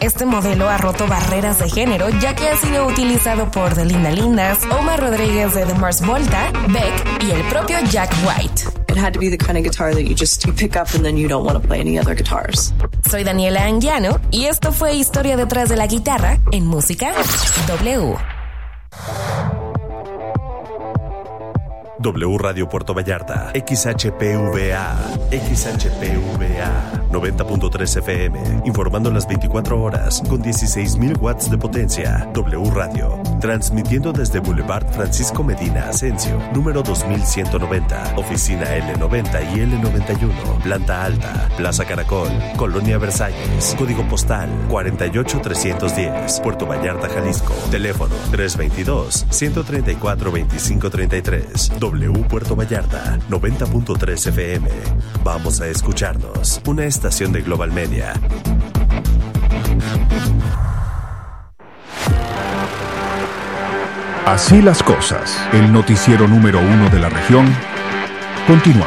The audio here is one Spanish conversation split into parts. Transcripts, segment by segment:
Este modelo ha roto barreras de género, ya que ha sido utilizado por The Linda Lindas, Omar Rodríguez de The Mars Volta, Beck y el propio Jack White. It had to be the kind of guitar that you pick up and then you don't want to play any other guitars. Soy Daniela Anguiano y esto fue Historia detrás de la guitarra en Música W. W Radio Puerto Vallarta, XHPVA 90.3 FM, informando las 24 horas con 16.000 watts de potencia. W Radio, transmitiendo desde Boulevard Francisco Medina Asensio, número 2190, oficina L90 y L91, planta alta, Plaza Caracol, Colonia Versalles, código postal 48310, Puerto Vallarta, Jalisco, teléfono 322-134-2533. W Puerto Vallarta, 90.3 FM. Vamos a escucharnos. Una estación de Global Media. Así las cosas. El noticiero número 1 de la región. Continuamos.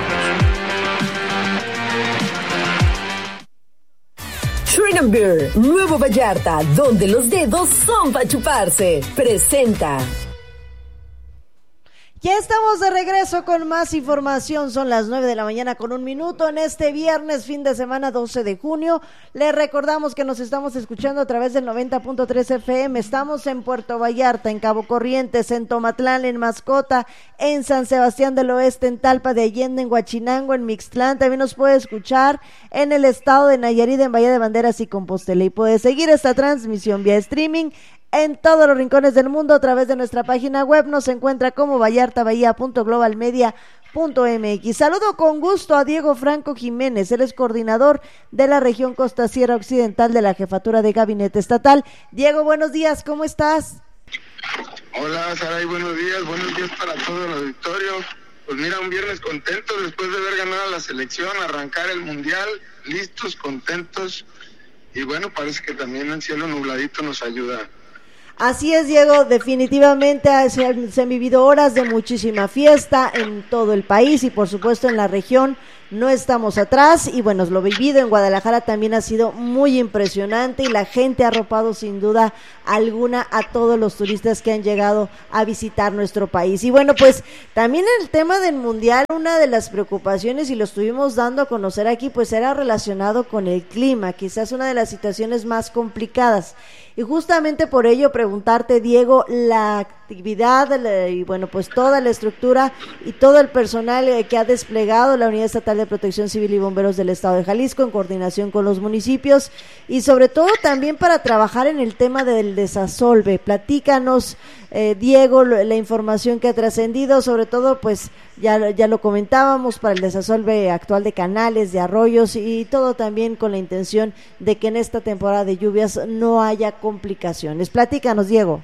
Shrine and Beer, Nuevo Vallarta, donde los dedos son para chuparse. Presenta. Ya estamos de regreso con más información. Son las 9 de la mañana con 1 minuto en este viernes, fin de semana 12 de junio. Les recordamos que nos estamos escuchando a través del 90.3 FM. Estamos en Puerto Vallarta, en Cabo Corrientes, en Tomatlán, en Mascota, en San Sebastián del Oeste, en Talpa de Allende, en Huachinango, en Mixtlán. También nos puede escuchar en el estado de Nayarit, en Bahía de Banderas y Compostela. Y puede seguir esta transmisión vía streaming en todos los rincones del mundo a través de nuestra página web. Nos encuentra como vallartabahía.globalmedia.mx. Saludo con gusto a Diego Franco Jiménez, él es coordinador de la región Costa Sierra Occidental de la Jefatura de Gabinete Estatal. Diego, buenos días, ¿cómo estás? Hola, Saray, buenos días para todo el auditorio. Pues mira, un viernes contento después de haber ganado la selección, arrancar el mundial, listos, contentos, y bueno, parece que también el cielo nubladito nos ayuda. Así es, Diego, definitivamente se han vivido horas de muchísima fiesta en todo el país y por supuesto en la región. No estamos atrás y bueno, lo vivido en Guadalajara también ha sido muy impresionante y la gente ha arropado sin duda alguna a todos los turistas que han llegado a visitar nuestro país. Y bueno, pues también el tema del mundial, una de las preocupaciones, y lo estuvimos dando a conocer aquí, pues era relacionado con el clima, quizás una de las situaciones más complicadas. Y justamente por ello preguntarte, Diego, la actividad y bueno, pues toda la estructura y todo el personal que ha desplegado la Unidad Estatal de Protección Civil y Bomberos del Estado de Jalisco en coordinación con los municipios y sobre todo también para trabajar en el tema del desasolve. Platícanos, Diego, la información que ha trascendido, sobre todo pues ya lo comentábamos, para el desasolve actual de canales, de arroyos y todo también con la intención de que en esta temporada de lluvias no haya complicaciones. Platícanos, Diego.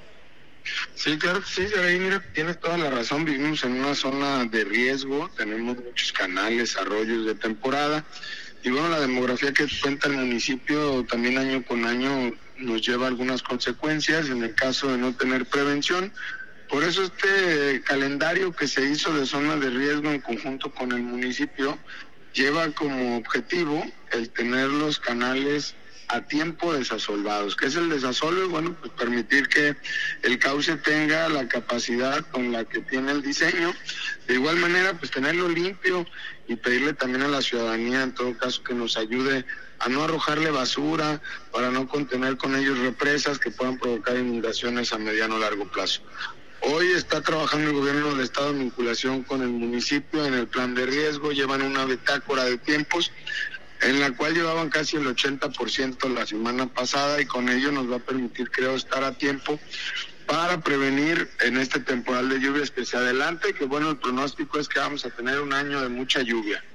Sí, claro que sí, ahí mira, tienes toda la razón, vivimos en una zona de riesgo, tenemos muchos canales, arroyos de temporada, y bueno, la demografía que cuenta el municipio también año con año nos lleva a algunas consecuencias en el caso de no tener prevención. Por eso este calendario que se hizo de zonas de riesgo en conjunto con el municipio lleva como objetivo el tener los canales a tiempo desasolvados. ¿Qué es el desasolve? Bueno, pues permitir que el cauce tenga la capacidad con la que tiene el diseño. De igual manera, pues tenerlo limpio y pedirle también a la ciudadanía, en todo caso, que nos ayude a no arrojarle basura, para no contener con ellos represas que puedan provocar inundaciones a mediano o largo plazo. Hoy está trabajando el gobierno del estado en vinculación con el municipio en el plan de riesgo, llevan una bitácora de tiempos en la cual llevaban casi el 80% la semana pasada, y con ello nos va a permitir, creo, estar a tiempo para prevenir en este temporal de lluvias que se adelante, que bueno, el pronóstico es que vamos a tener un año de mucha lluvia.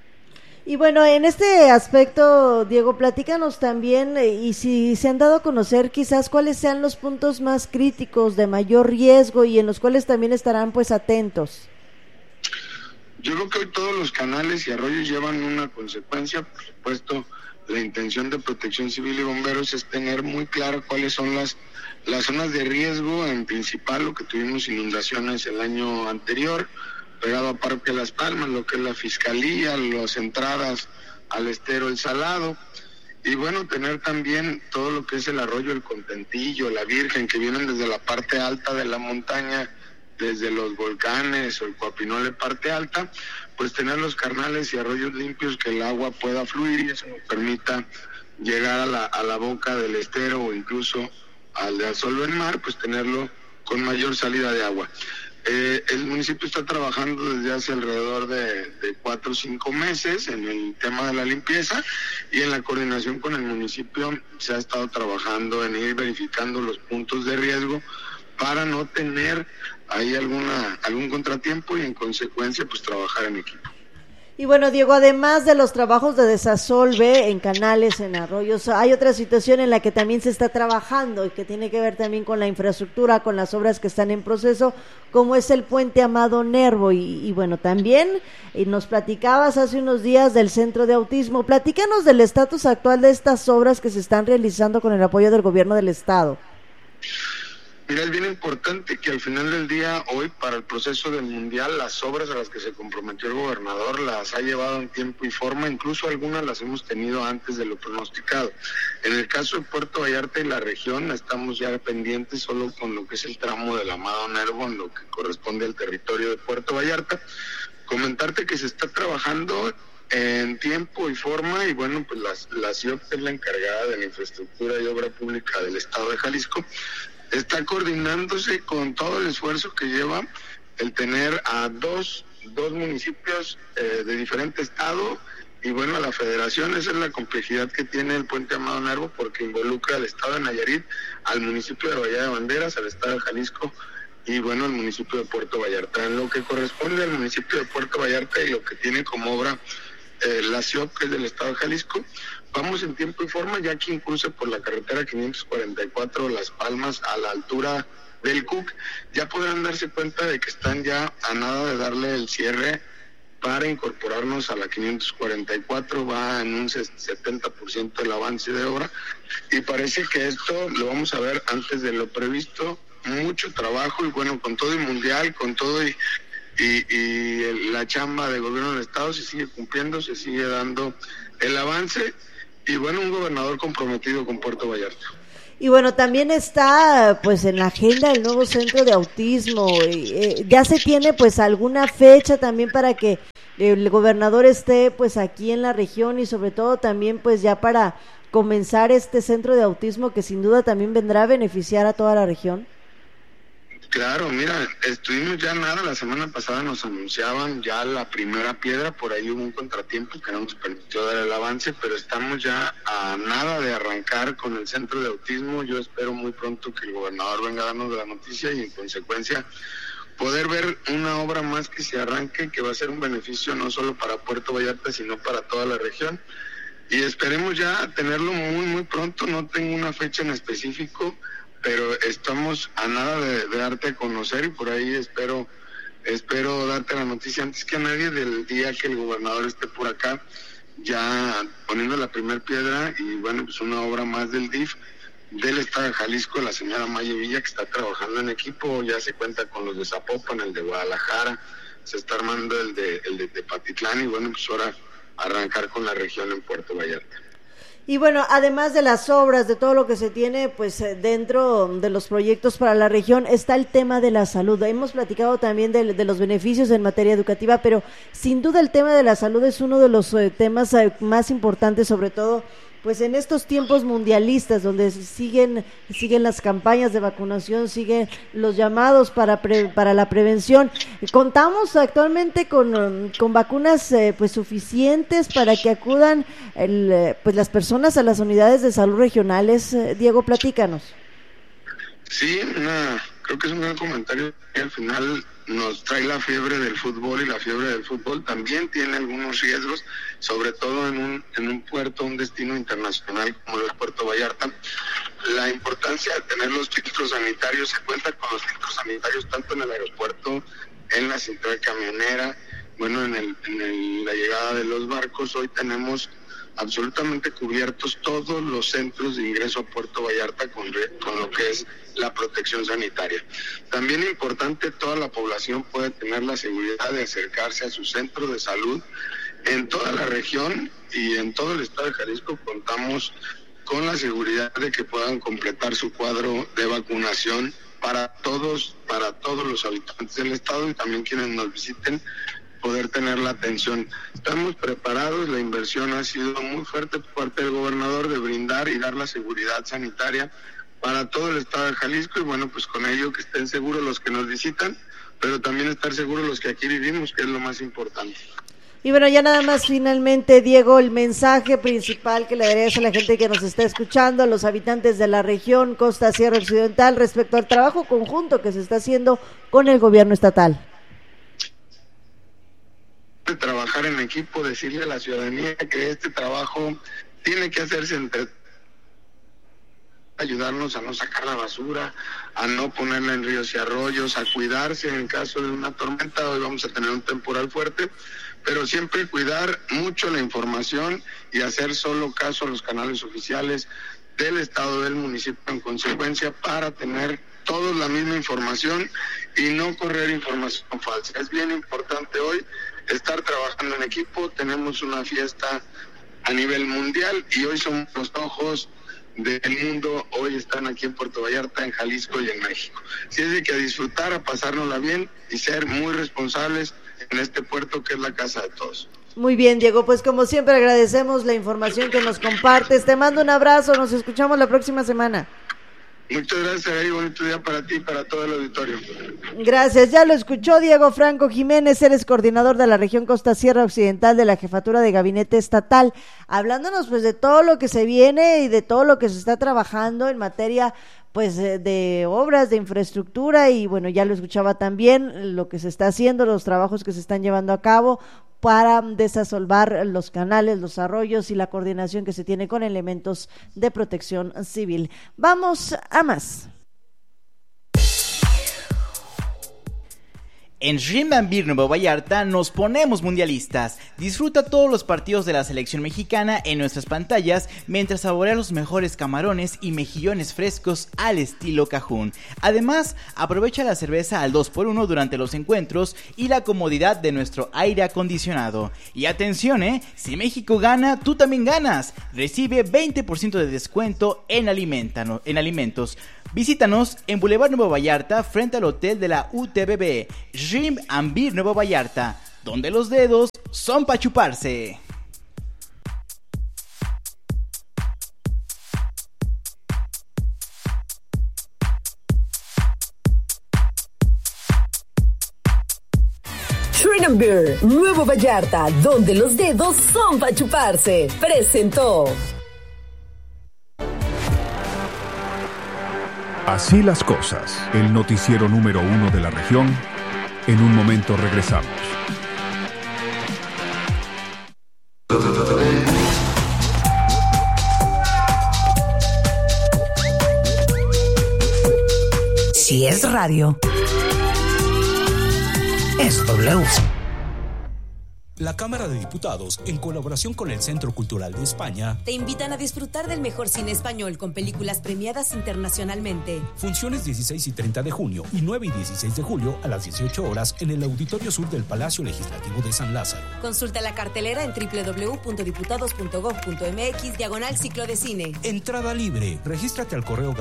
Y bueno, en este aspecto, Diego, platícanos también, y si se han dado a conocer quizás cuáles sean los puntos más críticos de mayor riesgo y en los cuales también estarán pues atentos. Yo creo que hoy todos los canales y arroyos llevan una consecuencia. Por supuesto, la intención de Protección Civil y Bomberos es tener muy claro cuáles son las zonas de riesgo. En principal, lo que tuvimos inundaciones el año anterior, pegado a Parque Las Palmas, lo que es la Fiscalía, las entradas al estero El Salado. Y bueno, tener también todo lo que es el arroyo El Contentillo, La Virgen, que vienen desde la parte alta de la montaña, desde los volcanes o el Coapinole parte alta, pues tener los canales y arroyos limpios, que el agua pueda fluir y eso nos permita llegar a la boca del estero o incluso al de Azolo en Mar, pues tenerlo con mayor salida de agua. El municipio está trabajando desde hace alrededor de 4 o 5 meses en el tema de la limpieza, y en la coordinación con el municipio se ha estado trabajando en ir verificando los puntos de riesgo para no tener ahí algún contratiempo y en consecuencia pues trabajar en equipo. Y bueno, Diego, además de los trabajos de desasolve en canales, en arroyos, hay otra situación en la que también se está trabajando y que tiene que ver también con la infraestructura, con las obras que están en proceso, como es el puente Amado Nervo. Y bueno, también nos platicabas hace unos días del Centro de Autismo. Platícanos del estatus actual de estas obras que se están realizando con el apoyo del gobierno del estado. Mira, es bien importante que al final del día, hoy, para el proceso del Mundial, las obras a las que se comprometió el gobernador las ha llevado en tiempo y forma, incluso algunas las hemos tenido antes de lo pronosticado. En el caso de Puerto Vallarta y la región, estamos ya pendientes solo con lo que es el tramo del Amado Nervo, en lo que corresponde al territorio de Puerto Vallarta. Comentarte que se está trabajando en tiempo y forma, y bueno, pues la CIOP, que es la encargada de la infraestructura y obra pública del estado de Jalisco, está coordinándose con todo el esfuerzo que lleva el tener a dos municipios de diferente estado, y bueno, a la federación. Esa es la complejidad que tiene el puente Amado Nervo, porque involucra al estado de Nayarit, al municipio de Bahía de Banderas, al estado de Jalisco y bueno, al municipio de Puerto Vallarta. En lo que corresponde al municipio de Puerto Vallarta y lo que tiene como obra la CIOP, que es del estado de Jalisco, vamos en tiempo y forma, ya que incluso por la carretera 544 Las Palmas, a la altura del Cuc, ya podrán darse cuenta de que están ya a nada de darle el cierre para incorporarnos a la 544, va en un 70% el avance de obra, y parece que esto lo vamos a ver antes de lo previsto. Mucho trabajo, y bueno, con todo el Mundial, con todo y la chamba del gobierno del estado se sigue cumpliendo, se sigue dando el avance, y bueno, un gobernador comprometido con Puerto Vallarta. Y bueno, también está pues en la agenda el nuevo centro de autismo. Ya se tiene pues alguna fecha también para que el gobernador esté pues aquí en la región, y sobre todo también pues ya para comenzar este centro de autismo, que sin duda también vendrá a beneficiar a toda la región. Claro, mira, estuvimos ya la semana pasada nos anunciaban ya la primera piedra, por ahí hubo un contratiempo que no nos permitió dar el avance, pero estamos ya a nada de arrancar con el centro de autismo. Yo espero muy pronto que el gobernador venga a darnos la noticia y en consecuencia poder ver una obra más que se arranque, que va a ser un beneficio no solo para Puerto Vallarta, sino para toda la región. Y esperemos ya tenerlo muy, muy pronto. No tengo una fecha en específico, pero estamos a nada de darte a conocer, y por ahí espero darte la noticia antes que a nadie del día que el gobernador esté por acá, ya poniendo la primer piedra. Y bueno, pues una obra más del DIF del estado de Jalisco, la señora Maya Villa, que está trabajando en equipo. Ya se cuenta con los de Zapopan, el de Guadalajara, se está armando el de Tepatitlán, y bueno, pues ahora arrancar con la región en Puerto Vallarta. Y bueno, además de las obras, de todo lo que se tiene pues dentro de los proyectos para la región, está el tema de la salud. Hemos platicado también de los beneficios en materia educativa, pero sin duda el tema de la salud es uno de los temas más importantes, sobre todo pues en estos tiempos mundialistas, donde siguen las campañas de vacunación, siguen los llamados para la prevención. Contamos actualmente con vacunas pues suficientes para que acudan pues las personas a las unidades de salud regionales. Diego, platícanos. Sí, creo que es un gran comentario, que al final nos trae la fiebre del fútbol, y la fiebre del fútbol también tiene algunos riesgos, sobre todo en un puerto, un destino internacional como lo es Puerto Vallarta. La importancia de tener los filtros sanitarios, se cuenta con los filtros sanitarios tanto en el aeropuerto, en la central camionera, bueno, en la llegada de los barcos. Hoy tenemos absolutamente cubiertos todos los centros de ingreso a Puerto Vallarta con lo que es la protección sanitaria. También importante, toda la población puede tener la seguridad de acercarse a su centro de salud en toda la región, y en todo el estado de Jalisco contamos con la seguridad de que puedan completar su cuadro de vacunación para todos los habitantes del estado y también quienes nos visiten, poder tener la atención. Estamos preparados, la inversión ha sido muy fuerte por parte del gobernador de brindar y dar la seguridad sanitaria para todo el estado de Jalisco y bueno, pues con ello que estén seguros los que nos visitan, pero también estar seguros los que aquí vivimos, que es lo más importante. Y bueno, ya nada más finalmente, Diego, el mensaje principal que le darías a la gente que nos está escuchando, a los habitantes de la región Costa Sierra Occidental, respecto al trabajo conjunto que se está haciendo con el gobierno estatal. De trabajar en equipo, decirle a la ciudadanía que este trabajo tiene que hacerse entre ayudarnos a no sacar la basura, a no ponerla en ríos y arroyos, a cuidarse en caso de una tormenta. Hoy vamos a tener un temporal fuerte, pero siempre cuidar mucho la información y hacer solo caso a los canales oficiales del estado, del municipio en consecuencia, para tener todos la misma información y no correr información falsa. Es bien importante hoy estar trabajando en equipo. Tenemos una fiesta a nivel mundial y hoy somos los ojos del mundo, hoy están aquí en Puerto Vallarta, en Jalisco y en México. Así es de que a disfrutar, a pasárnosla bien y ser muy responsables en este puerto que es la casa de todos. Muy bien, Diego, pues como siempre agradecemos la información que nos compartes. Te mando un abrazo, nos escuchamos la próxima semana. Muchas gracias, y bonito día para ti y para todo el auditorio. Gracias, ya lo escuchó Diego Franco Jiménez, eres coordinador de la región Costa Sierra Occidental de la Jefatura de Gabinete Estatal, hablándonos pues de todo lo que se viene y de todo lo que se está trabajando en materia pues de obras, de infraestructura, y bueno, ya lo escuchaba también lo que se está haciendo, los trabajos que se están llevando a cabo para desasolvar los canales, los arroyos y la coordinación que se tiene con elementos de protección civil. Vamos a más. En Shrimp Nuevo Vallarta nos ponemos mundialistas. Disfruta todos los partidos de la selección mexicana en nuestras pantallas mientras saborea los mejores camarones y mejillones frescos al estilo Cajún. Además, aprovecha la cerveza al 2x1 durante los encuentros y la comodidad de nuestro aire acondicionado. Y atención, si México gana, tú también ganas. Recibe 20% de descuento en alimentos. Visítanos en Boulevard Nuevo Vallarta frente al hotel de la UTBB, Shrimp and Beer Nuevo Vallarta, donde los dedos son para chuparse. Shrimp and Beer Nuevo Vallarta, donde los dedos son para chuparse, presentó. Así las cosas, el noticiero número 1 de la región. En un momento regresamos. Si es radio, es W. La Cámara de Diputados, en colaboración con el Centro Cultural de España, te invitan a disfrutar del mejor cine español con películas premiadas internacionalmente. Funciones 16 y 30 de junio y 9 y 16 de julio a las 18 horas en el Auditorio Sur del Palacio Legislativo de San Lázaro. Consulta la cartelera en www.diputados.gov.mx/ciclo de cine. Entrada libre. Regístrate al correo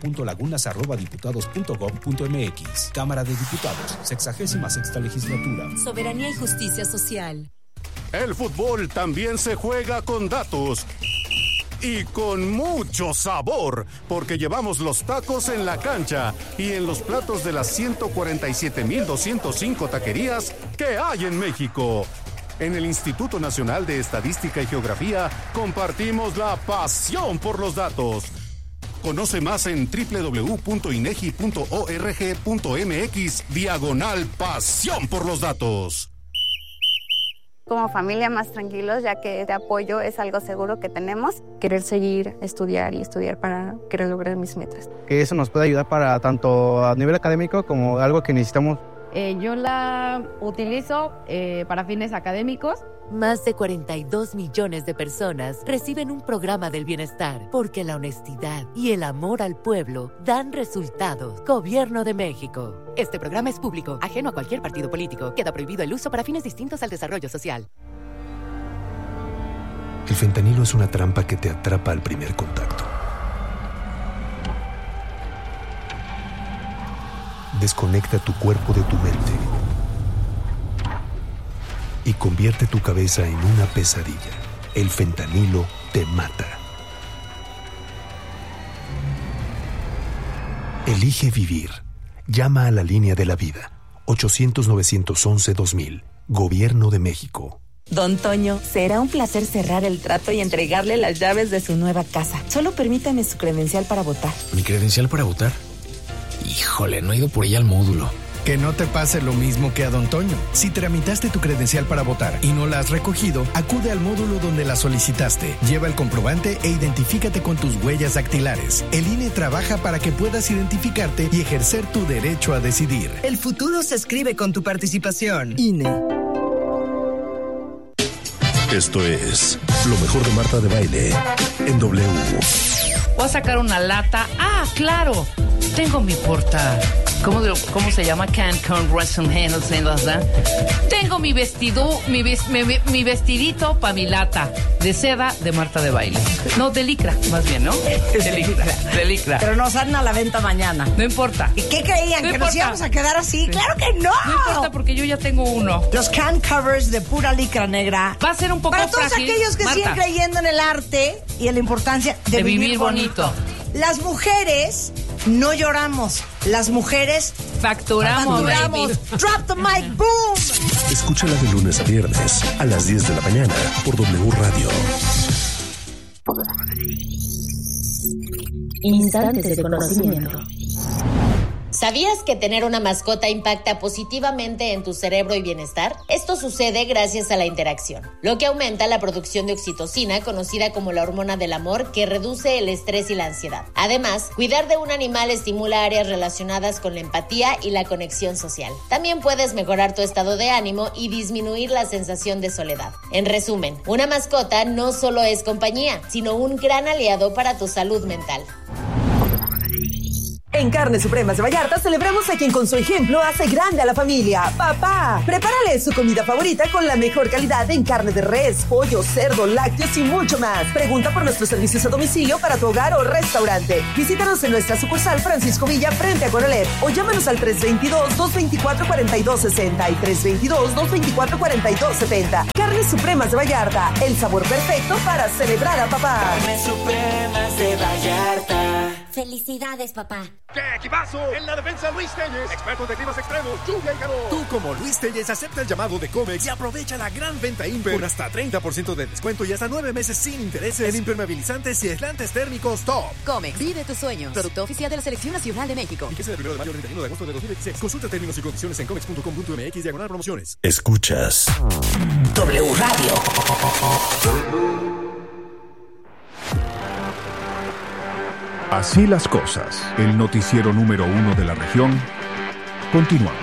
gabriela.lagunas@diputados.gov.mx. Cámara de Diputados, 66ª Legislatura. Soberanía y justicia social. El fútbol también se juega con datos y con mucho sabor, porque llevamos los tacos en la cancha y en los platos de las 147,205 taquerías que hay en México. En el Instituto Nacional de Estadística y Geografía compartimos la pasión por los datos. Conoce más en www.inegi.org.mx/pasión por los datos. Como familia más tranquilos, ya que este apoyo es algo seguro que tenemos. Querer seguir, estudiar para querer lograr mis metas. Que eso nos puede ayudar para tanto a nivel académico como algo que necesitamos. Yo la utilizo para fines académicos. Más de 42 millones de personas reciben un programa del bienestar porque la honestidad y el amor al pueblo dan resultados. Gobierno de México. Este programa es público, ajeno a cualquier partido político. Queda prohibido el uso para fines distintos al desarrollo social. El fentanilo es una trampa que te atrapa al primer contacto. Desconecta tu cuerpo de tu mente y convierte tu cabeza en una pesadilla. El fentanilo te mata. Elige vivir. Llama a la línea de la vida. 800-911-2000. Gobierno de México. Don Toño, será un placer cerrar el trato y entregarle las llaves de su nueva casa. Solo permítame su credencial para votar. ¿Mi credencial para votar? Híjole, no he ido por ella al módulo. Que no te pase lo mismo que a Don Toño. Si tramitaste tu credencial para votar y no la has recogido, acude al módulo donde la solicitaste. Lleva el comprobante e identifícate con tus huellas dactilares. El INE trabaja para que puedas identificarte y ejercer tu derecho a decidir. El futuro se escribe con tu participación. INE. Esto es lo mejor de Marta de Baile en W. Voy a sacar una lata. Ah, claro. Tengo mi porta. ¿Cómo se llama? Cancun Western Hills. Tengo mi vestido, mi vestidito para mi lata de seda de Marta de Baile. No, de licra, más bien, ¿no? De licra. Pero nos salen a la venta mañana. No importa. ¿Y qué creían? No ¿Que importa. nos íbamos a quedar así? ¡Claro que no! No importa porque yo ya tengo uno. Los can covers de pura licra negra. Va a ser un poco para todos frágil, aquellos que Marta, siguen creyendo en el arte y en la importancia de vivir bonito. Las mujeres no lloramos. Las mujeres facturamos. Drop the mic, boom. Escúchala de lunes a viernes a las 10 de la mañana por W Radio. Instantes de conocimiento. ¿Sabías que tener una mascota impacta positivamente en tu cerebro y bienestar? Esto sucede gracias a la interacción, lo que aumenta la producción de oxitocina, conocida como la hormona del amor, que reduce el estrés y la ansiedad. Además, cuidar de un animal estimula áreas relacionadas con la empatía y la conexión social. También puedes mejorar tu estado de ánimo y disminuir la sensación de soledad. En resumen, una mascota no solo es compañía, sino un gran aliado para tu salud mental. En Carnes Supremas de Vallarta celebramos a quien con su ejemplo hace grande a la familia. Papá, prepárale su comida favorita con la mejor calidad en carne de res, pollo, cerdo, lácteos y mucho más. Pregunta por nuestros servicios a domicilio para tu hogar o restaurante. Visítanos en nuestra sucursal Francisco Villa frente a Conalep o llámanos al 322-224-4260 y 322-224-4270. Carnes Supremas de Vallarta, el sabor perfecto para celebrar a papá. Carnes Supremas de Vallarta. ¡Felicidades, papá! ¡Qué equipazo! En la defensa, Luis Telles, experto de climas extremos, lluvia y calor. Tú, como Luis Telles, acepta el llamado de Comex y aprovecha la gran venta Imper con hasta 30% de descuento y hasta 9 meses sin intereses en impermeabilizantes y aislantes térmicos Top. Comex, vive tus sueños. Producto oficial de la Selección Nacional de México. Y que sea del 1 de mayo al 31 de agosto de 2016. Consulta términos y condiciones en comex.com.mx/promociones. Escuchas W Radio. Así las cosas. El noticiero número 1 de la región. Continuamos.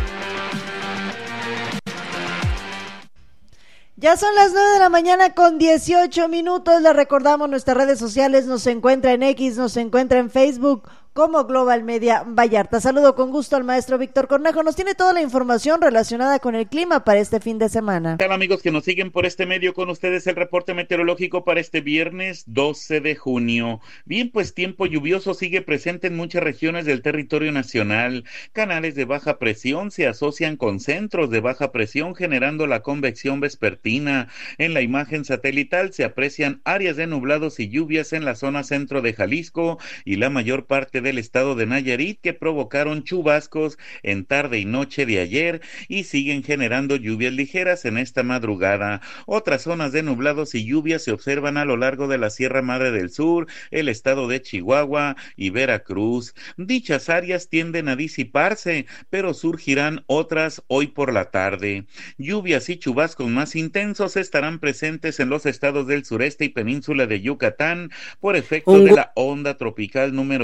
Ya son las 9 de la mañana con 18 minutos. Les recordamos nuestras redes sociales. Nos encuentra en X, nos encuentra en Facebook como Global Media Vallarta. Saludo con gusto al maestro Víctor Cornejo. Nos tiene toda la información relacionada con el clima para este fin de semana. ¿Qué tal, amigos que nos siguen por este medio? Con ustedes el reporte meteorológico para este viernes 12 de junio. Bien, pues tiempo lluvioso sigue presente en muchas regiones del territorio nacional. Canales de baja presión se asocian con centros de baja presión, generando la convección vespertina. En la imagen satelital se aprecian áreas de nublados y lluvias en la zona centro de Jalisco y la mayor parte del estado de Nayarit, que provocaron chubascos en tarde y noche de ayer y siguen generando lluvias ligeras en esta madrugada. Otras zonas de nublados y lluvias se observan a lo largo de la Sierra Madre del Sur, el estado de Chihuahua y Veracruz. Dichas áreas tienden a disiparse, pero surgirán otras hoy por la tarde. Lluvias y chubascos más intensos estarán presentes en los estados del sureste y península de Yucatán por efecto de la onda tropical número 6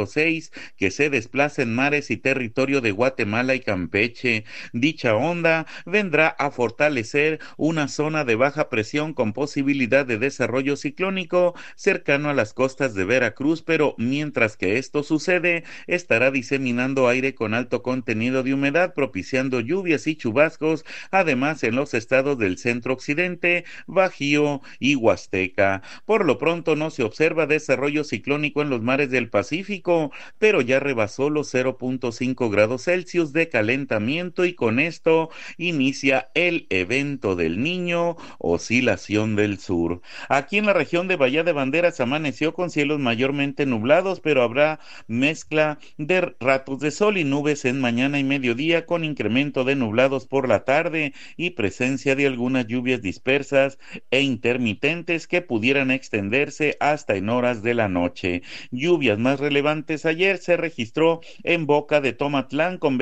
tropicales que se desplaza en mares y territorio de Guatemala y Campeche. Dicha onda vendrá a fortalecer una zona de baja presión con posibilidad de desarrollo ciclónico cercano a las costas de Veracruz, pero mientras que esto sucede, estará diseminando aire con alto contenido de humedad, propiciando lluvias y chubascos, además en los estados del centro occidente, Bajío y Huasteca. Por lo pronto no se observa desarrollo ciclónico en los mares del Pacífico, pero ya rebasó los 0.5 grados Celsius de calentamiento y con esto inicia el evento del Niño, oscilación del sur. Aquí en la región de Bahía de Banderas amaneció con cielos mayormente nublados, pero habrá mezcla de ratos de sol y nubes en mañana y mediodía, con incremento de nublados por la tarde y presencia de algunas lluvias dispersas e intermitentes que pudieran extenderse hasta en horas de la noche. Lluvias más relevantes ayer se registró en Boca de Tomatlán con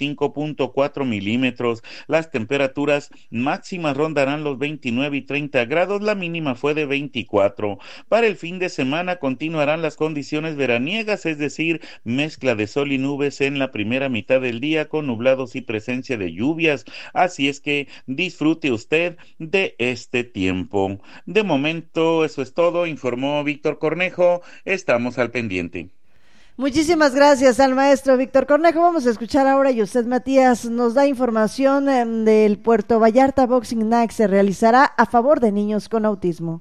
25.4 milímetros. Las temperaturas máximas rondarán los 29 y 30 grados, la mínima fue de 24. Para el fin de semana continuarán las condiciones veraniegas, es decir, mezcla de sol y nubes en la primera mitad del día con nublados y presencia de lluvias, así es que disfrute usted de este tiempo. De momento eso es todo, informó Víctor Cornejo, estamos al pendiente. Muchísimas gracias al maestro Víctor Cornejo. Vamos a escuchar ahora y usted, Matías, nos da información del Puerto Vallarta Boxing Night. Se realizará a favor de niños con autismo.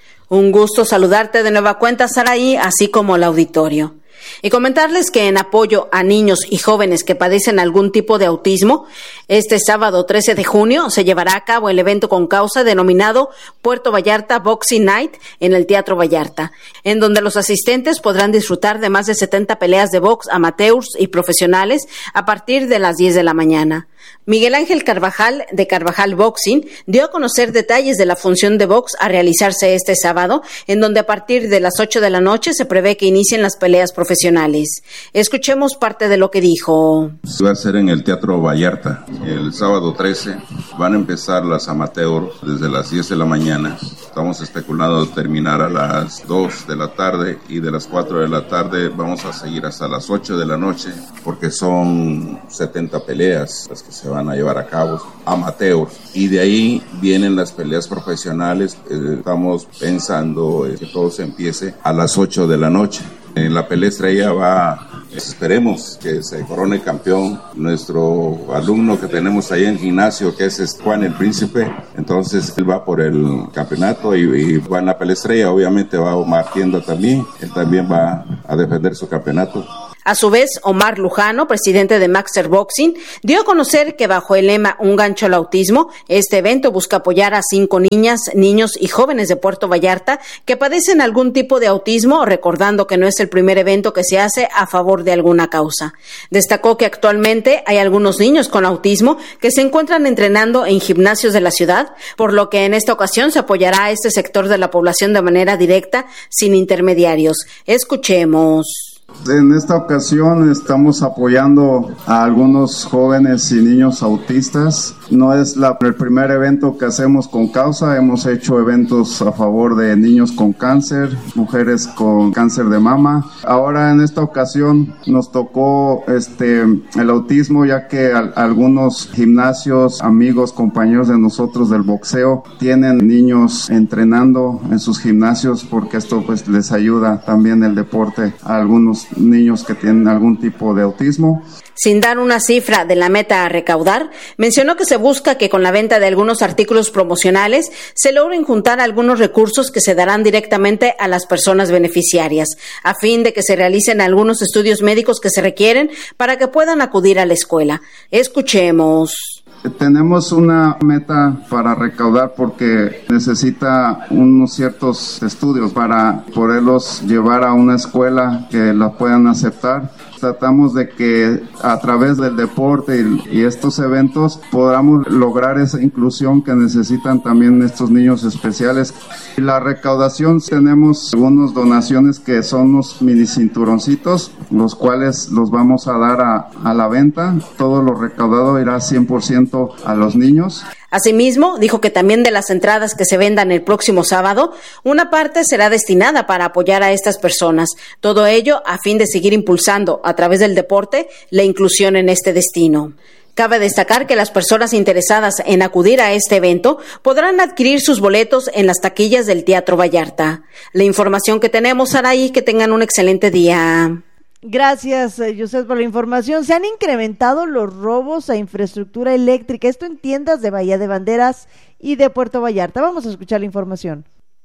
Un gusto saludarte de nueva cuenta, Saraí, así como el auditorio. Y comentarles que en apoyo a niños y jóvenes que padecen algún tipo de autismo, este sábado 13 de junio se llevará a cabo el evento con causa denominado Puerto Vallarta Boxing Night en el Teatro Vallarta, en donde los asistentes podrán disfrutar de más de 70 peleas de box amateurs y profesionales a partir de las 10 de la mañana. Miguel Ángel Carvajal, de Carvajal Boxing, dio a conocer detalles de la función de box a realizarse este sábado, en donde a partir de las 8 de la noche se prevé que inicien las peleas profesionales. Escuchemos parte de lo que dijo. Se va a hacer en el Teatro Vallarta. El sábado 13 van a empezar las amateurs desde las 10 de la mañana. Estamos especulando terminar a las 2 de la tarde y de las 4 de la tarde vamos a seguir hasta las 8 de la noche porque son 70 peleas las que se van a llevar a cabo, amateurs, y de ahí vienen las peleas profesionales. Estamos pensando que todo se empiece a las 8 de la noche. En la pelea estrella esperemos que se corone campeón nuestro alumno que tenemos ahí en el gimnasio, que es Juan el Príncipe. Entonces él va por el campeonato y va en la pelea estrella. Obviamente va Omar Tienda también, él también va a defender su campeonato. A su vez, Omar Lujano, presidente de Maxter Boxing, dio a conocer que bajo el lema Un gancho al autismo, este evento busca apoyar a 5 niñas, niños y jóvenes de Puerto Vallarta que padecen algún tipo de autismo, recordando que no es el primer evento que se hace a favor de alguna causa. Destacó que actualmente hay algunos niños con autismo que se encuentran entrenando en gimnasios de la ciudad, por lo que en esta ocasión se apoyará a este sector de la población de manera directa, sin intermediarios. Escuchemos. En esta ocasión estamos apoyando a algunos jóvenes y niños autistas. No es el primer evento que hacemos con causa. Hemos hecho eventos a favor de niños con cáncer, mujeres con cáncer de mama. Ahora en esta ocasión nos tocó el autismo, ya que algunos gimnasios, amigos, compañeros de nosotros del boxeo tienen niños entrenando en sus gimnasios, porque esto pues les ayuda también el deporte a algunos niños que tienen algún tipo de autismo. Sin dar una cifra de la meta a recaudar, mencionó que se busca que con la venta de algunos artículos promocionales se logren juntar algunos recursos que se darán directamente a las personas beneficiarias, a fin de que se realicen algunos estudios médicos que se requieren para que puedan acudir a la escuela. Escuchemos. Tenemos una meta para recaudar porque necesita unos ciertos estudios para poderlos llevar a una escuela que la puedan aceptar. Tratamos de que a través del deporte y estos eventos podamos lograr esa inclusión que necesitan también estos niños especiales. Y la recaudación, tenemos algunas donaciones que son unos mini cinturoncitos, los cuales los vamos a dar a la venta. Todo lo recaudado irá 100% alimento a los niños. Asimismo, dijo que también de las entradas que se vendan el próximo sábado, una parte será destinada para apoyar a estas personas. Todo ello a fin de seguir impulsando, a través del deporte, la inclusión en este destino. Cabe destacar que las personas interesadas en acudir a este evento podrán adquirir sus boletos en las taquillas del Teatro Vallarta. La información que tenemos, Saraí, que tengan un excelente día. Gracias, José, por la información. Se han incrementado los robos a infraestructura eléctrica, esto en tiendas de Bahía de Banderas y de Puerto Vallarta. Vamos a escuchar la información.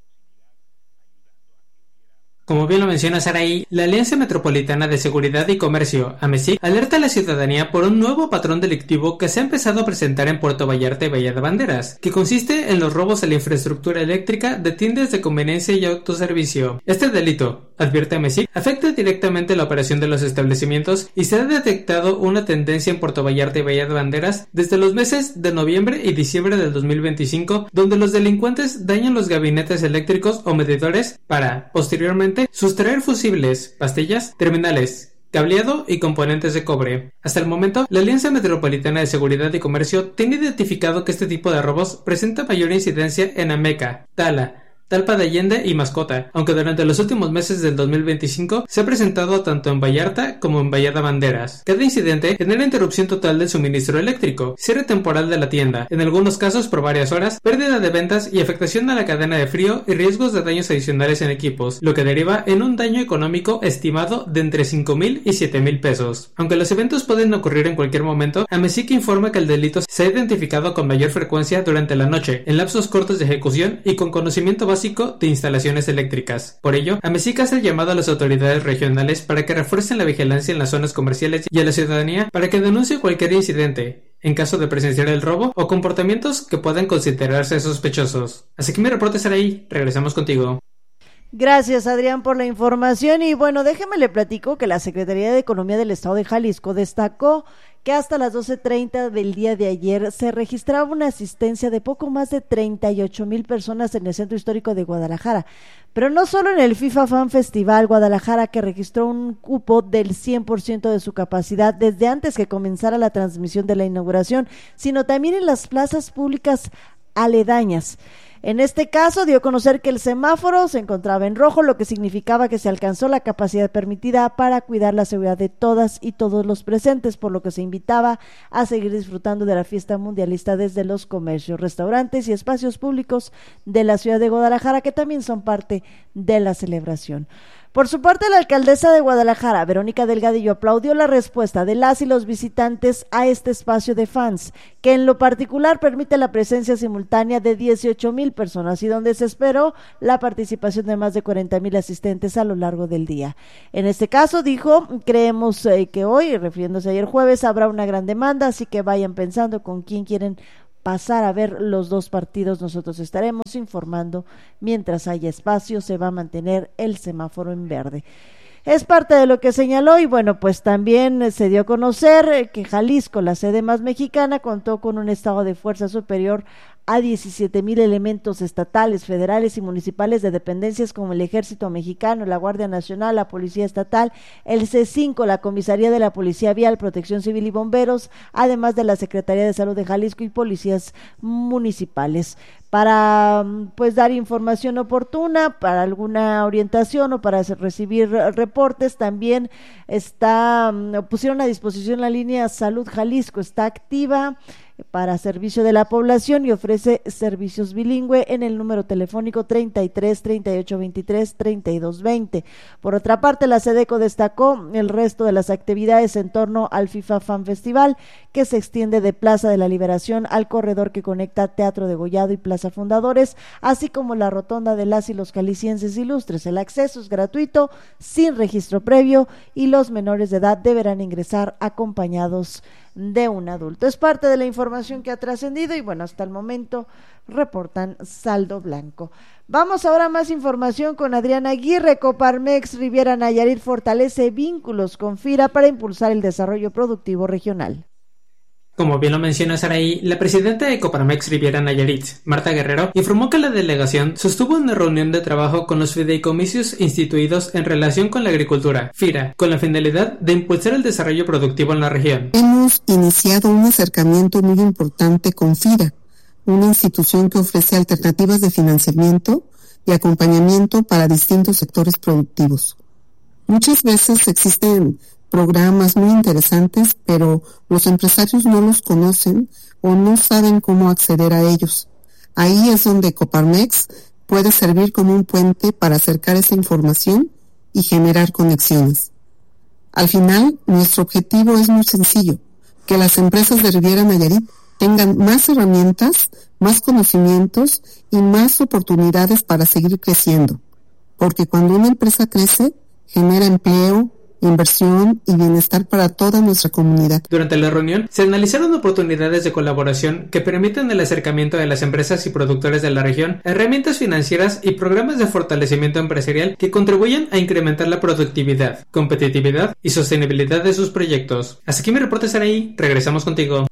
Como bien lo menciona Saraí, la Alianza Metropolitana de Seguridad y Comercio, AMESIC, alerta a la ciudadanía por un nuevo patrón delictivo que se ha empezado a presentar en Puerto Vallarta y Bahía de Banderas, que consiste en los robos a la infraestructura eléctrica de tiendas de conveniencia y autoservicio. Este delito, advierte AMESIC, afecta directamente la operación de los establecimientos y se ha detectado una tendencia en Puerto Vallarta y Bahía de Banderas desde los meses de noviembre y diciembre del 2025, donde los delincuentes dañan los gabinetes eléctricos o medidores para, posteriormente, sustraer fusibles, pastillas, terminales, cableado y componentes de cobre. Hasta el momento, la Alianza Metropolitana de Seguridad y Comercio tiene identificado que este tipo de robos presenta mayor incidencia en Ameca, Tala, Talpa de Allende y Mascota, aunque durante los últimos meses del 2025 se ha presentado tanto en Vallarta como en Bahía de Banderas. Cada incidente genera interrupción total del suministro eléctrico, cierre temporal de la tienda, en algunos casos por varias horas, pérdida de ventas y afectación a la cadena de frío y riesgos de daños adicionales en equipos, lo que deriva en un daño económico estimado de entre 5,000 y 7,000 pesos. Aunque los eventos pueden ocurrir en cualquier momento, AMESIC informa que el delito se ha identificado con mayor frecuencia durante la noche, en lapsos cortos de ejecución y con conocimiento básico de instalaciones eléctricas. Por ello, AMESIC hace el llamado a las autoridades regionales para que refuercen la vigilancia en las zonas comerciales y a la ciudadanía para que denuncie cualquier incidente en caso de presenciar el robo o comportamientos que puedan considerarse sospechosos. Así que mi reporte será ahí. Regresamos contigo. Gracias, Adrián, por la información. Y bueno, déjeme le platico que la Secretaría de Economía del Estado de Jalisco destacó que hasta las 12:30 del día de ayer se registraba una asistencia de poco más de 38,000 personas en el Centro Histórico de Guadalajara. Pero no solo en el FIFA Fan Festival Guadalajara, que registró un cupo del 100% de su capacidad desde antes que comenzara la transmisión de la inauguración, sino también en las plazas públicas aledañas. En este caso, dio a conocer que el semáforo se encontraba en rojo, lo que significaba que se alcanzó la capacidad permitida para cuidar la seguridad de todas y todos los presentes, por lo que se invitaba a seguir disfrutando de la fiesta mundialista desde los comercios, restaurantes y espacios públicos de la ciudad de Guadalajara, que también son parte de la celebración. Por su parte, la alcaldesa de Guadalajara, Verónica Delgadillo, aplaudió la respuesta de las y los visitantes a este espacio de fans, que en lo particular permite la presencia simultánea de 18,000 personas y donde se esperó la participación de más de 40,000 asistentes a lo largo del día. En este caso, dijo, creemos que hoy, refiriéndose a ayer jueves, habrá una gran demanda, así que vayan pensando con quién quieren pasar a ver los dos partidos. Nosotros estaremos informando mientras haya espacio. Se va a mantener el semáforo en verde. Es parte de lo que señaló y bueno, pues también se dio a conocer que Jalisco, la sede más mexicana, contó con un estado de fuerza superior a 17,000 elementos estatales, federales y municipales de dependencias como el Ejército Mexicano, la Guardia Nacional, la Policía Estatal, el C5, la Comisaría de la Policía Vial, Protección Civil y Bomberos, además de la Secretaría de Salud de Jalisco y policías municipales. Para pues dar información oportuna, para alguna orientación o para recibir reportes, también pusieron a disposición la línea Salud Jalisco, está activa para servicio de la población y ofrece servicios bilingüe en el número telefónico 33 38 23 32 20. Por otra parte, la SEDECO destacó el resto de las actividades en torno al FIFA Fan Festival, que se extiende de Plaza de la Liberación al corredor que conecta Teatro Degollado y Plaza Fundadores, así como la rotonda de las y los jaliscienses ilustres. El acceso es gratuito, sin registro previo, y los menores de edad deberán ingresar acompañados de un adulto. Es parte de la información que ha trascendido y bueno, hasta el momento reportan saldo blanco. Vamos ahora a más información con Adriana Aguirre. Coparmex Riviera Nayarit fortalece vínculos con FIRA para impulsar el desarrollo productivo regional. Como bien lo menciona Saraí, la presidenta de Coparmex Riviera Nayarit, Marta Guerrero, informó que la delegación sostuvo una reunión de trabajo con los fideicomisos instituidos en relación con la agricultura, FIRA, con la finalidad de impulsar el desarrollo productivo en la región. Hemos iniciado un acercamiento muy importante con FIRA, una institución que ofrece alternativas de financiamiento y acompañamiento para distintos sectores productivos. Muchas veces existen programas muy interesantes, pero los empresarios no los conocen o no saben cómo acceder a ellos. Ahí es donde Coparmex puede servir como un puente para acercar esa información y generar conexiones. Al final, nuestro objetivo es muy sencillo, que las empresas de Riviera Nayarit tengan más herramientas, más conocimientos y más oportunidades para seguir creciendo. Porque cuando una empresa crece, genera empleo, inversión y bienestar para toda nuestra comunidad. Durante la reunión se analizaron oportunidades de colaboración que permiten el acercamiento de las empresas y productores de la región, herramientas financieras y programas de fortalecimiento empresarial que contribuyen a incrementar la productividad, competitividad y sostenibilidad de sus proyectos. Hasta aquí mi reporte, Saraí. Regresamos contigo.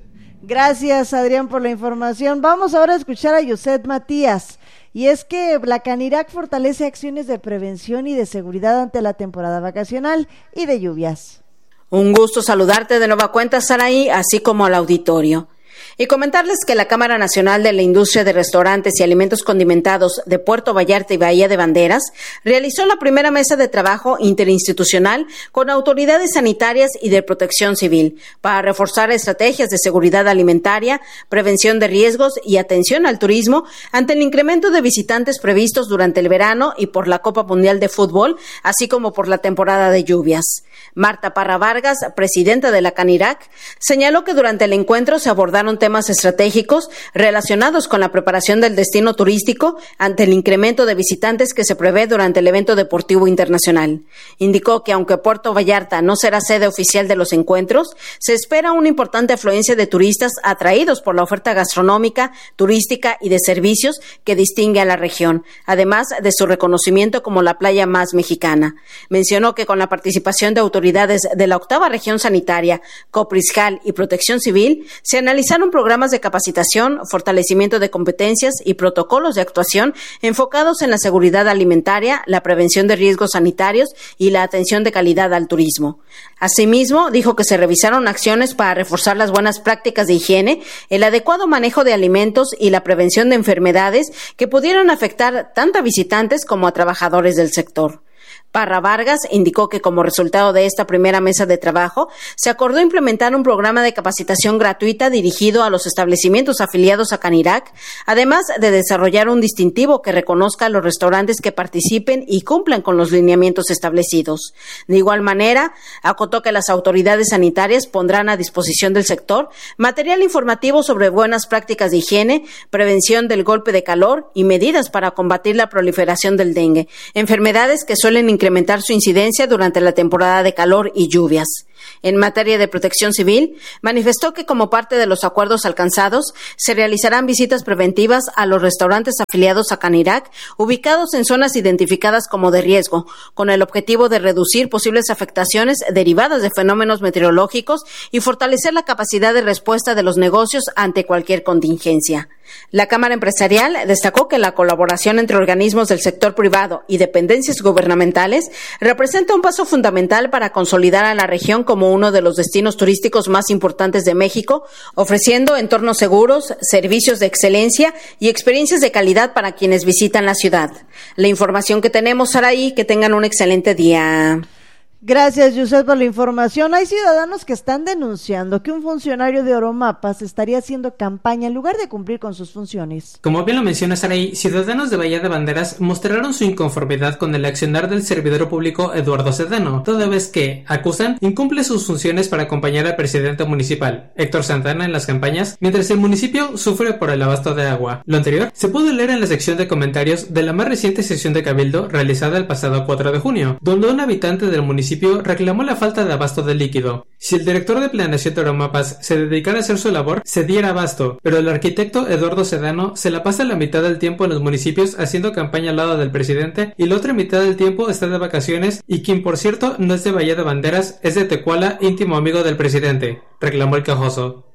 Gracias, Adrián, por la información. Vamos ahora a escuchar a Yuset Matías. Y es que la Canirac fortalece acciones de prevención y de seguridad ante la temporada vacacional y de lluvias. Un gusto saludarte de nueva cuenta, Saraí, así como al auditorio. Y comentarles que la Cámara Nacional de la Industria de Restaurantes y Alimentos Condimentados de Puerto Vallarta y Bahía de Banderas realizó la primera mesa de trabajo interinstitucional con autoridades sanitarias y de protección civil para reforzar estrategias de seguridad alimentaria, prevención de riesgos y atención al turismo ante el incremento de visitantes previstos durante el verano y por la Copa Mundial de Fútbol, así como por la temporada de lluvias. Marta Parra Vargas, presidenta de la Canirac, señaló que durante el encuentro se abordaron temas estratégicos relacionados con la preparación del destino turístico ante el incremento de visitantes que se prevé durante el evento deportivo internacional. Indicó que aunque Puerto Vallarta no será sede oficial de los encuentros, se espera una importante afluencia de turistas atraídos por la oferta gastronómica, turística y de servicios que distingue a la región, además de su reconocimiento como la playa más mexicana. Mencionó que con la participación de autoridades de la 8ª Región Sanitaria, Copriscal y Protección Civil, se analizaron programas de capacitación, fortalecimiento de competencias y protocolos de actuación enfocados en la seguridad alimentaria, la prevención de riesgos sanitarios y la atención de calidad al turismo. Asimismo, dijo que se revisaron acciones para reforzar las buenas prácticas de higiene, el adecuado manejo de alimentos y la prevención de enfermedades que pudieran afectar tanto a visitantes como a trabajadores del sector. Parra Vargas indicó que como resultado de esta primera mesa de trabajo, se acordó implementar un programa de capacitación gratuita dirigido a los establecimientos afiliados a Canirac, además de desarrollar un distintivo que reconozca a los restaurantes que participen y cumplan con los lineamientos establecidos. De igual manera, acotó que las autoridades sanitarias pondrán a disposición del sector material informativo sobre buenas prácticas de higiene, prevención del golpe de calor y medidas para combatir la proliferación del dengue, enfermedades que suelen incrementar su incidencia durante la temporada de calor y lluvias. En materia de protección civil, manifestó que como parte de los acuerdos alcanzados, se realizarán visitas preventivas a los restaurantes afiliados a Canirac, ubicados en zonas identificadas como de riesgo, con el objetivo de reducir posibles afectaciones derivadas de fenómenos meteorológicos y fortalecer la capacidad de respuesta de los negocios ante cualquier contingencia. La Cámara Empresarial destacó que la colaboración entre organismos del sector privado y dependencias gubernamentales representa un paso fundamental para consolidar a la región como uno de los destinos turísticos más importantes de México, ofreciendo entornos seguros, servicios de excelencia y experiencias de calidad para quienes visitan la ciudad. La información que tenemos, Saraí, que tengan un excelente día. Gracias, Yuset, por la información. Hay ciudadanos que están denunciando que un funcionario de Oromapas estaría haciendo campaña en lugar de cumplir con sus funciones. Como bien lo menciona Saraí, ciudadanos de Bahía de Banderas mostraron su inconformidad con el accionar del servidor público Eduardo Sedano, toda vez que, acusan, incumple sus funciones para acompañar al presidente municipal, Héctor Santana, en las campañas, mientras el municipio sufre por el abasto de agua. Lo anterior se pudo leer en la sección de comentarios de la más reciente sesión de Cabildo realizada el pasado 4 de junio, donde un habitante del municipio reclamó la falta de abasto de líquido. Si el director de planeación de Oromapas se dedicara a hacer su labor, se diera abasto, pero el arquitecto Eduardo Sedano se la pasa la mitad del tiempo en los municipios haciendo campaña al lado del presidente y la otra mitad del tiempo está de vacaciones y quien por cierto no es de Bahía de Banderas, es de Tecuala, íntimo amigo del presidente, reclamó el quejoso.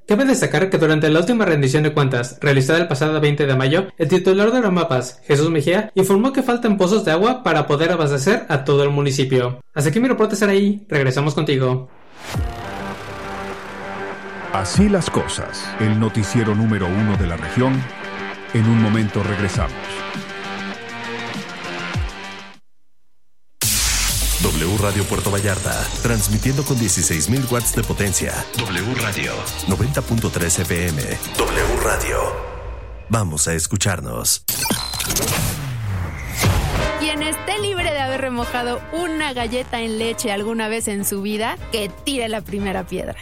Cabe destacar que durante la última rendición de cuentas, realizada el pasado 20 de mayo, el titular de Aeromapas, Jesús Mejía, informó que faltan pozos de agua para poder abastecer a todo el municipio. Hasta aquí mi reporte, Saraí. Regresamos contigo. Así las cosas. El noticiero número 1 de la región. En un momento regresamos. W Radio Puerto Vallarta, transmitiendo con 16,000 watts de potencia. W Radio 90.3 FM. W Radio. Vamos a escucharnos. Quien esté libre de haber remojado una galleta en leche alguna vez en su vida, que tire la primera piedra.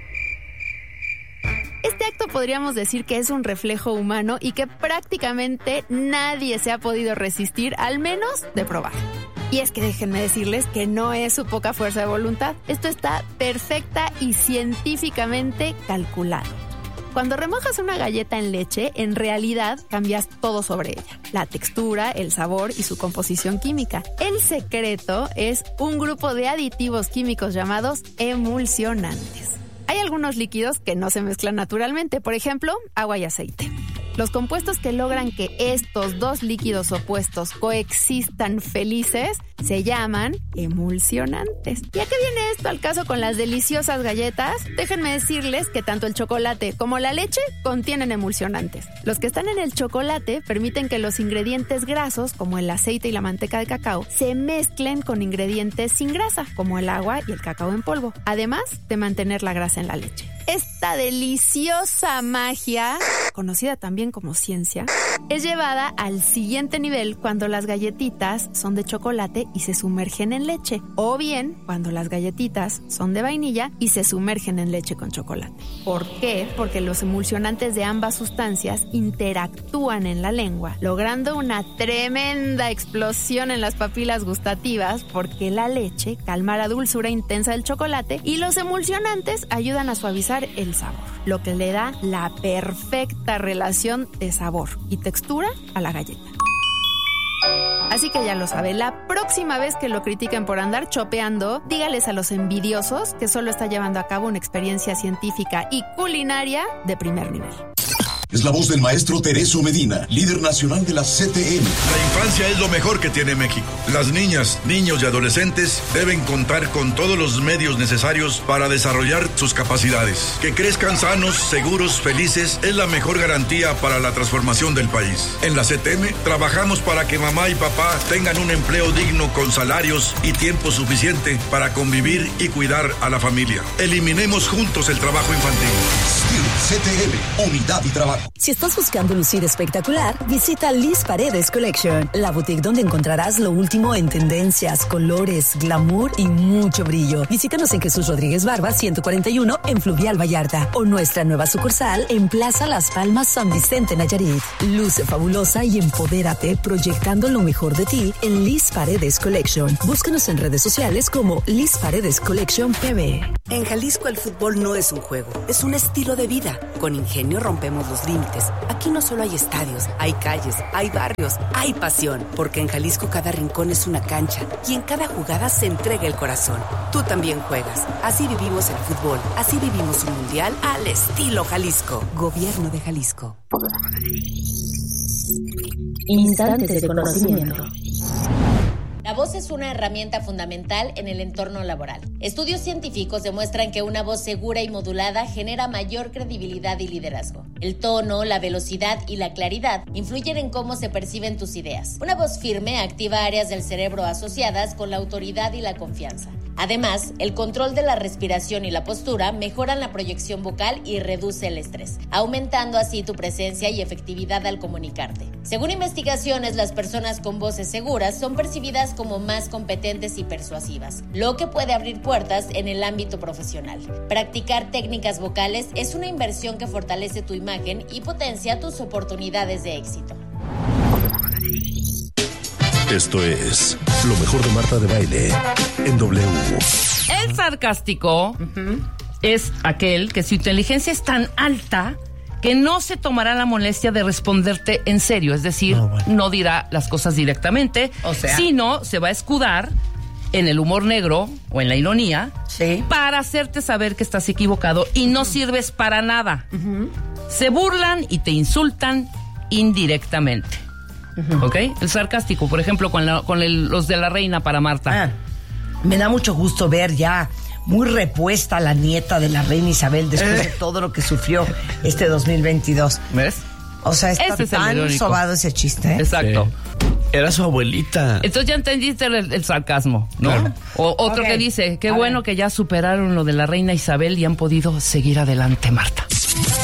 Este acto podríamos decir que es un reflejo humano y que prácticamente nadie se ha podido resistir, al menos de probar. Y es que déjenme decirles que no es su poca fuerza de voluntad. Esto está perfecta y científicamente calculado. Cuando remojas una galleta en leche, en realidad cambias todo sobre ella. La textura, el sabor y su composición química. El secreto es un grupo de aditivos químicos llamados emulsionantes. Hay algunos líquidos que no se mezclan naturalmente, por ejemplo, agua y aceite. Los compuestos que logran que estos dos líquidos opuestos coexistan felices se llaman emulsionantes. ¿Y a qué viene esto al caso con las deliciosas galletas? Déjenme decirles que tanto el chocolate como la leche contienen emulsionantes. Los que están en el chocolate permiten que los ingredientes grasos, como el aceite y la manteca de cacao, se mezclen con ingredientes sin grasa, como el agua y el cacao en polvo, además de mantener la grasa en la leche. Esta deliciosa magia, conocida también como ciencia, es llevada al siguiente nivel cuando las galletitas son de chocolate y se sumergen en leche, o bien cuando las galletitas son de vainilla y se sumergen en leche con chocolate. ¿Por qué? Porque los emulsionantes de ambas sustancias interactúan en la lengua, logrando una tremenda explosión en las papilas gustativas, porque la leche calma la dulzura intensa del chocolate y los emulsionantes ayudan a suavizar el sabor, lo que le da la perfecta relación de sabor y textura a la galleta. Así que ya lo sabe, la próxima vez que lo critiquen por andar chopeando, dígales a los envidiosos que solo está llevando a cabo una experiencia científica y culinaria de primer nivel. Es la voz del maestro Tereso Medina, líder nacional de la CTM. La infancia es lo mejor que tiene México. Las niñas, niños y adolescentes deben contar con todos los medios necesarios para desarrollar sus capacidades. Que crezcan sanos, seguros, felices es la mejor garantía para la transformación del país. En la CTM trabajamos para que mamá y papá tengan un empleo digno con salarios y tiempo suficiente para convivir y cuidar a la familia. Eliminemos juntos el trabajo infantil. CTM, unidad y trabajo. Si estás buscando lucir espectacular, visita Liz Paredes Collection, la boutique donde encontrarás lo último en tendencias, colores, glamour y mucho brillo. Visítanos en Jesús Rodríguez Barba 141 en Fluvial Vallarta o nuestra nueva sucursal en Plaza Las Palmas San Vicente Nayarit. Luce fabulosa y empodérate proyectando lo mejor de ti en Liz Paredes Collection. Búscanos en redes sociales como Liz Paredes Collection PB. En Jalisco el fútbol no es un juego, es un estilo de vida. Con ingenio rompemos los límites. Aquí no solo hay estadios, hay calles, hay barrios, hay pasión. Porque en Jalisco cada rincón es una cancha y en cada jugada se entrega el corazón. Tú también juegas. Así vivimos el fútbol. Así vivimos un mundial al estilo Jalisco. Gobierno de Jalisco. Instantes de conocimiento. La voz es una herramienta fundamental en el entorno laboral. Estudios científicos demuestran que una voz segura y modulada genera mayor credibilidad y liderazgo. El tono, la velocidad y la claridad influyen en cómo se perciben tus ideas. Una voz firme activa áreas del cerebro asociadas con la autoridad y la confianza. Además, el control de la respiración y la postura mejoran la proyección vocal y reduce el estrés, aumentando así tu presencia y efectividad al comunicarte. Según investigaciones, las personas con voces seguras son percibidas como más competentes y persuasivas, lo que puede abrir puertas en el ámbito profesional. Practicar técnicas vocales es una inversión que fortalece tu imagen y potencia tus oportunidades de éxito. Esto es lo mejor de Marta de Baile en W. El sarcástico es aquel que su inteligencia es tan alta que no se tomará la molestia de responderte en serio. Es decir, no dirá las cosas directamente, sino se va a escudar en el humor negro o en la ironía para hacerte saber que estás equivocado y no sirves para nada. Se burlan y te insultan indirectamente. ¿Ok? El sarcástico, por ejemplo, con los de la reina para Marta. Me da mucho gusto ver ya muy repuesta la nieta de la reina Isabel después de todo lo que sufrió este 2022. ¿Ves? O sea, está tan sobado ese chiste. Exacto. Sí. Era su abuelita. Entonces ya entendiste el sarcasmo, ¿no? Claro. O otro que dice, qué bueno que ya superaron lo de la reina Isabel y han podido seguir adelante, Marta.